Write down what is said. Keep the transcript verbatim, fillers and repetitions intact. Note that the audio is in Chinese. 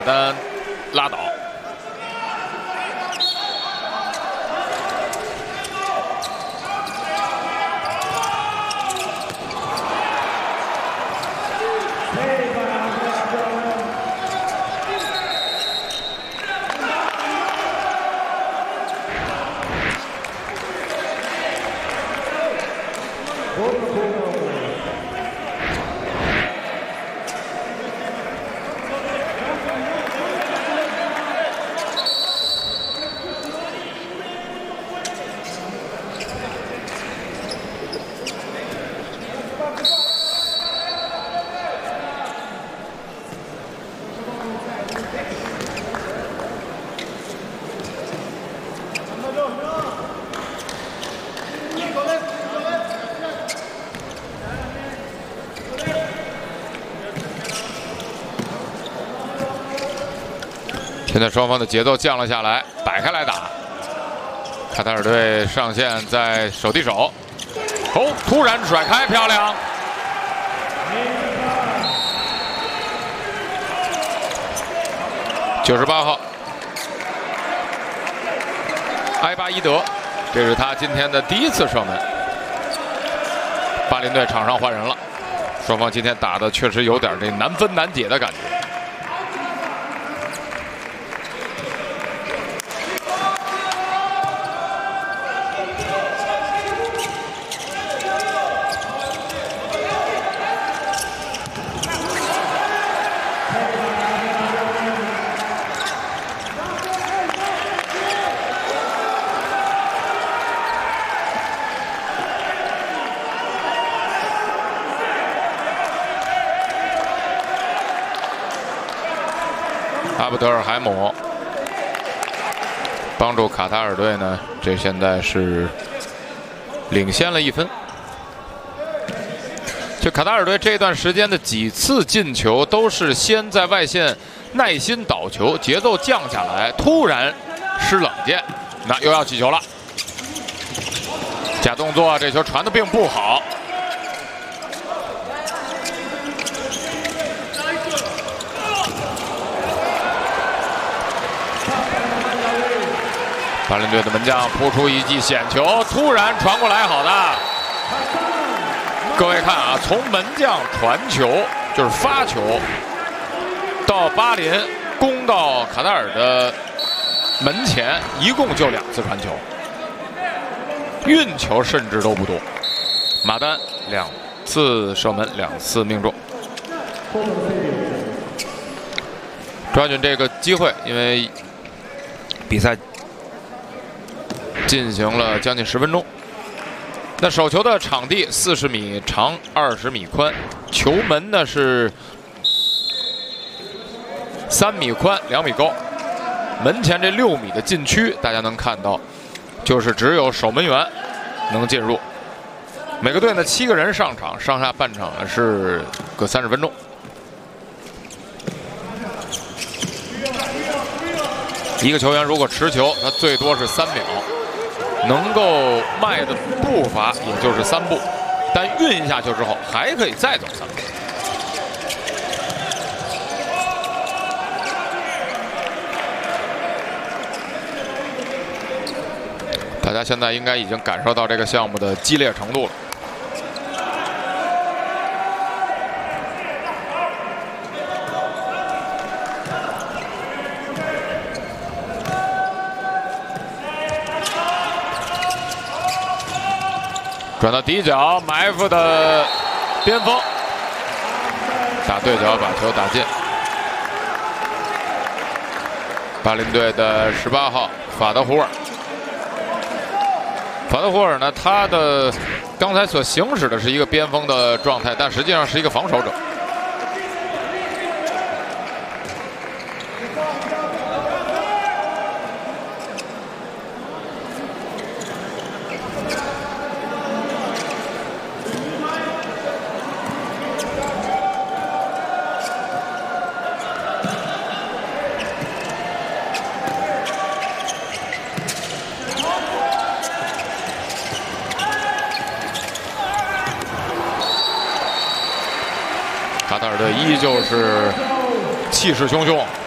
单拉倒。现在双方的节奏降了下来，摆开来打。卡塔尔队上线在手递手，哦，突然甩开，漂亮！九十八号埃巴伊德，这是他今天的第一次射门。巴林队场上换人了，双方今天打的确实有点这难分难解的感觉。阿布德尔海姆帮助卡塔尔队呢，这现在是领先了一分。就卡塔尔队这段时间的几次进球，都是先在外线耐心倒球，节奏降下来，突然失冷箭，那又要起球了。假动作，这球传的并不好。巴林队的门将扑出一记险球，突然传过来，好的！各位看啊，从门将传球就是发球，到巴林攻到卡塔尔的门前，一共就两次传球，运球甚至都不多。马丹两次射门，两次命中，抓紧这个机会，因为比赛进行了将近十分钟。那手球的场地四十米长，二十米宽，球门呢是三米宽，两米高。门前这六米的禁区，大家能看到，就是只有守门员能进入。每个队呢七个人上场，上下半场呢是各三十分钟。一个球员如果持球，他最多是三秒。能够迈的步伐也就是三步，但运下去之后还可以再走三步。大家现在应该已经感受到这个项目的激烈程度了。转到底角，埋伏的边锋打对角，把球打进。巴林队的十八号法德胡尔，法德胡尔呢，他的刚才所行使的是一个边锋的状态，但实际上是一个防守者。卡塔尔队依旧是气势汹汹，